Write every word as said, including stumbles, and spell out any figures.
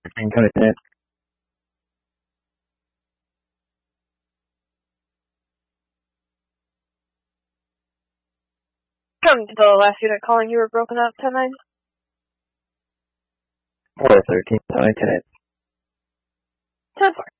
thirteen, code ten. Come to the last unit calling, you were broken up, ten nine. four thirteen, nine ten. ten four.